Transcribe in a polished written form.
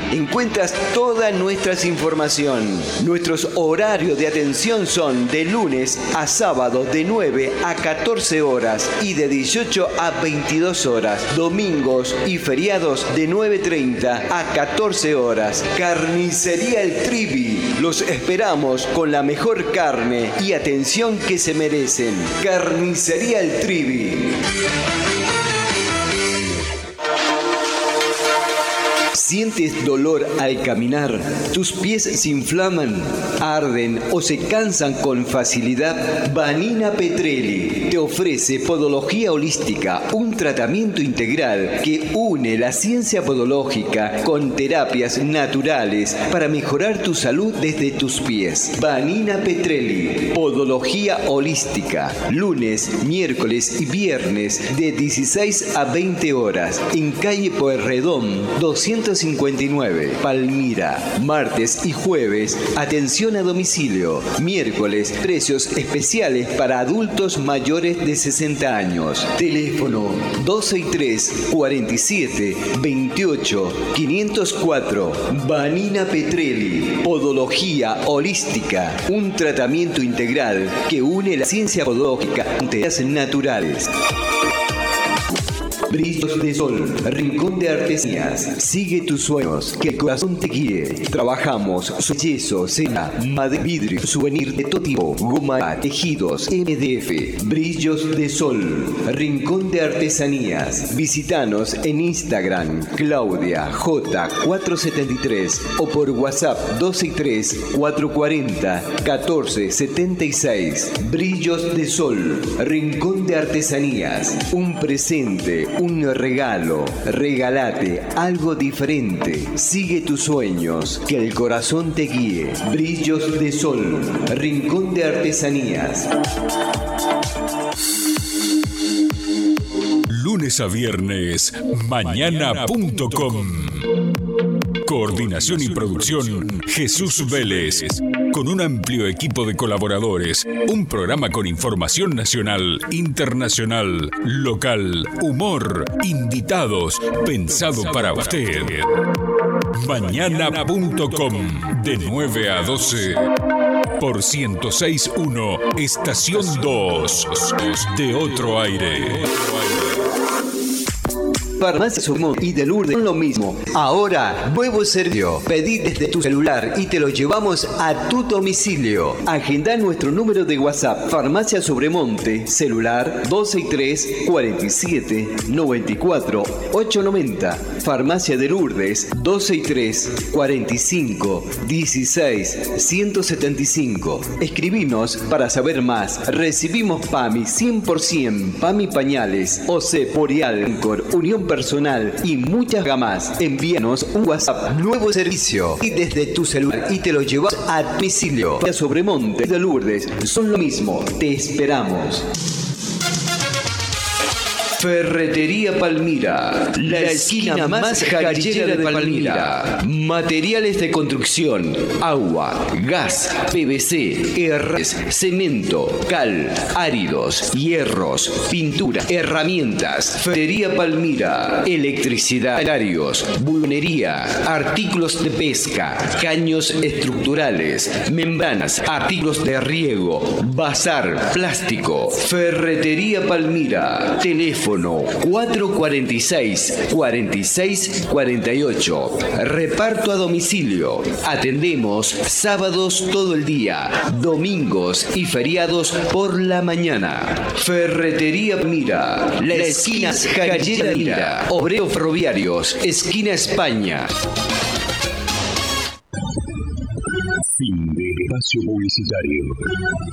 encuentras toda nuestra información. Nuestros horarios de atención son de lunes a sábado de 9 a 14 horas y de 18 a 22 horas. Domingos y feriados de 9:30 a 14 horas. Carnicería El Trivi. Los esperamos con la mejor carne y atención que se merecen. Carnicería El Trivi. ¿Sientes dolor al caminar? ¿Tus pies se inflaman, arden o se cansan con facilidad? Vanina Petrelli te ofrece podología holística, un tratamiento integral que une la ciencia podológica con terapias naturales para mejorar tu salud desde tus pies. Vanina Petrelli, podología holística, lunes, miércoles y viernes de 16 a 20 horas en calle Pueyrredón 259, Palmira. Martes y jueves, atención a domicilio. Miércoles, precios especiales para adultos mayores de 60 años. Teléfono 263 47 28 504. Vanina Petrelli, podología holística, un tratamiento integral que une la ciencia podológica con terapias naturales. Brillos de Sol, Rincón de Artesanías. Sigue tus sueños, que el corazón te guíe. Trabajamos sobre yeso, cera, madera, vidrio, souvenir de todo tipo, goma, tejidos, MDF. Brillos de Sol, Rincón de Artesanías. Visítanos en Instagram, Claudia J473 o por WhatsApp 263 440 1476. Brillos de Sol, Rincón de Artesanías. Un presente, un regalo. Regálate algo diferente. Sigue tus sueños, que el corazón te guíe. Brillos de Sol, Rincón de Artesanías. Lunes a viernes, mañana.com. Coordinación y producción, Jesús Vélez. Con un amplio equipo de colaboradores. Un programa con información nacional, internacional, local, humor, invitados, pensado para usted. Mañana.com, de 9 a 12. Por 106.1, Estación 2, de Otro Aire. Farmacia Sobremont y de Lourdes son lo mismo. Ahora, nuevo servicio. Pedí desde tu celular y te lo llevamos a tu domicilio. Agenda nuestro número de WhatsApp. Farmacia Sobremonte, celular 263 47 94 890. Farmacia de Lourdes 263 45 16 175. Escribinos para saber más. Recibimos PAMI 100%, PAMI pañales, OC, Boreal, Anchor, Unión Personal y muchas gamas. Envíanos un WhatsApp, nuevo servicio y desde tu celular y te lo llevas a domicilio. Sobremonte de Lourdes son lo mismo. Te esperamos. Ferretería Palmira, la esquina más gallera de Palmira. Materiales de construcción, agua, gas, PVC, herres, cemento, cal, áridos, hierros, pintura, herramientas. Ferretería Palmira, electricidad, horarios, bulonería, artículos de pesca, caños estructurales, membranas, artículos de riego, bazar, plástico. Ferretería Palmira, teléfono 446 46 48. Reparto a domicilio. Atendemos sábados todo el día, domingos y feriados por la mañana. Ferretería Mira, la esquina gallera Mira, Obrero Ferroviarios, esquina España. Fin de espacio publicitario.